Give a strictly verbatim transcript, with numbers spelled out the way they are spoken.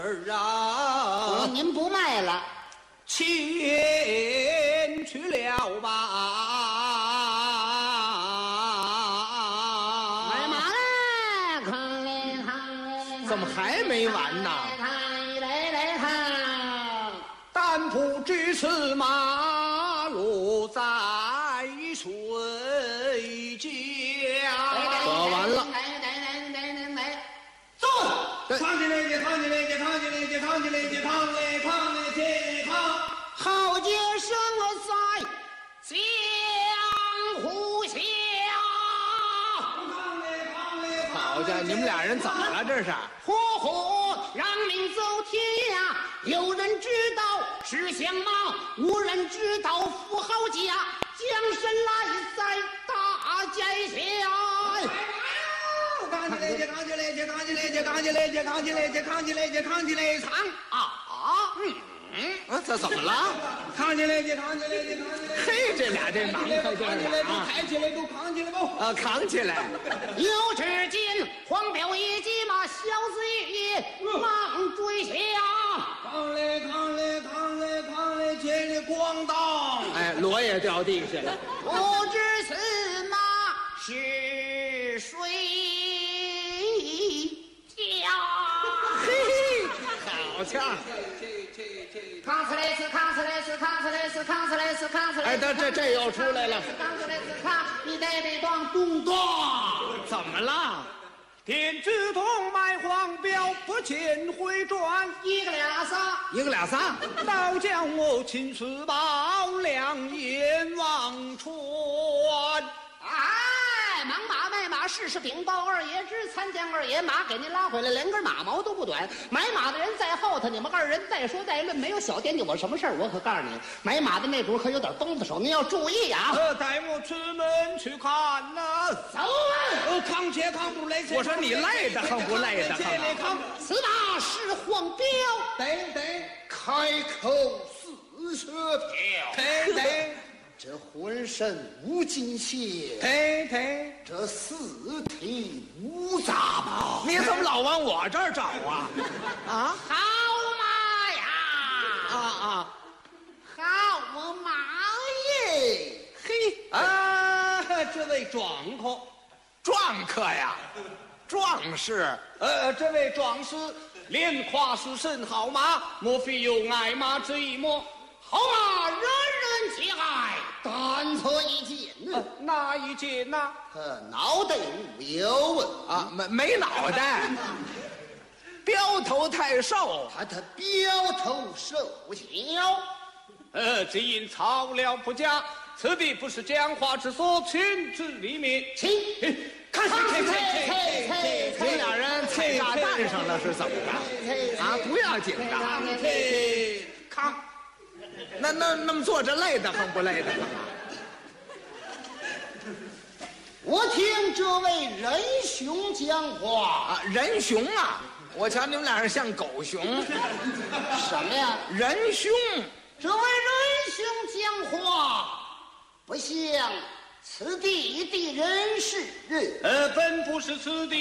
儿啊， 您不卖了， 前去了吧？ 买马来，看来看， 怎么还没完呢？ 看来来看， 但不知此马路在谁家？说完了。 走， 扛起来，扛起来，扛起来，扛起来，扛来，扛来，起扛。 好杰生在江湖下。 好家伙，你们俩人怎么了？这是？ 呼呼，让命走天涯。有人知道是相貌，无人知道富豪家。将身来在大街下。 扛起来，扛起来，扛起来，扛起来，扛起来，扛起来，扛起来，扛啊！嗯嗯，这怎么了？扛起来，扛起来，扛起来！嘿，这俩这忙快劲儿啊！抬起来，都扛起来吧！啊，扛起来！ 有只见黄表一骑马，小子也忙追下。 扛来，扛来，扛来，扛来，起来，咣当！哎，锣也掉地下了。 不知此马是谁家？ 嘿嘿，好家伙！ 扛起来是扛起来是扛起来是扛起来是扛起来。 哎，这这这又出来了。 扛起来是扛，你得得当咚咚。 怎么了？天之痛卖黄标，不见回转。 一个俩仨， 一个俩仨，倒将我青丝宝两眼望穿。 哎，忙马卖马，试试禀报二爷知，参见二爷，马给您拉回来，连根马毛都不短。买马的人在后头，你们二人再说再论，没有小惦记我什么事儿。我可告诉你，买马的那主可有点崩子手，您要注意啊！ 呃，带我出门去看呐、 走啊！ 呃，扛且扛不累。我说你累得很不累得很？ 扛，此马是黄标， 得得， 开口似雪飘， 得得。 这浑身无金线， 对对， 这四体无杂毛。 你怎么老往我这儿找啊？啊， 好马呀！ 啊啊， 好马耶！ 嘿啊，这位壮客，壮客呀，壮士。呃，这位壮士连夸是甚好马，莫非有爱马之意么？ 好马人人皆爱，但此一件， 呃、哪一件呢、啊？ 呃，脑袋无有问啊，没没脑袋，标头太瘦， 他他标头瘦小， 呃，只因草料不佳，此地不是讲话之所，请之里面， 请看看看看看看， 你俩人踩炸弹上了是怎么着？啊，不要紧的，扛。那那那么坐着累得很不累得很？ 我听这位仁兄讲话啊，仁兄啊，我瞧你们俩人像狗熊。 什么呀？ 仁兄， 这位仁兄讲话不像此地的人士。 呃，本不是此地。